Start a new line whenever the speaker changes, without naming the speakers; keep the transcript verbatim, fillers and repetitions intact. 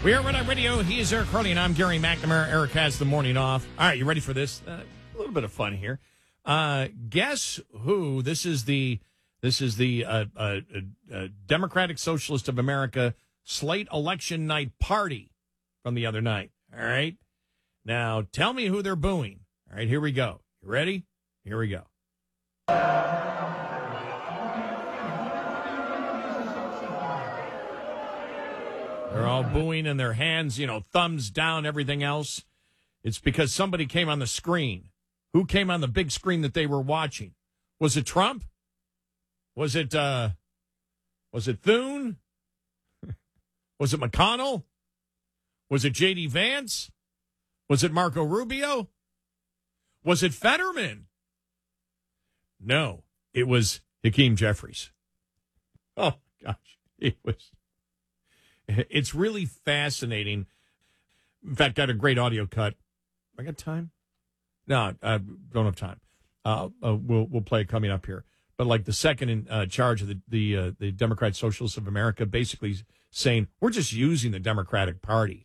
We are Red Eye Radio. He is Eric Harley, and I'm Gary McNamara. Eric has the morning off. All right, you ready for this? Uh, a little bit of fun here. Uh, guess who? This is the this is the uh, uh, uh, Democratic Socialist of America slate election night party from the other night. All right. Now tell me who they're booing. All right, here we go. You ready? Here we go. They're all booing and their hands, you know, thumbs down, everything else. It's because somebody came on the screen. Who came on the big screen that they were watching? Was it Trump? Was it, uh, was it Thune? Was it McConnell? Was it J D Vance? Was it Marco Rubio? Was it Fetterman? No, it was Hakeem Jeffries. Oh, gosh, it was. It's really fascinating. In fact, got a great audio cut. I got time? No, I don't have time. Uh, uh, we'll we'll play it coming up here. But like the second in uh, charge of the the uh, the Democrat Socialists of America, basically saying we're just using the Democratic Party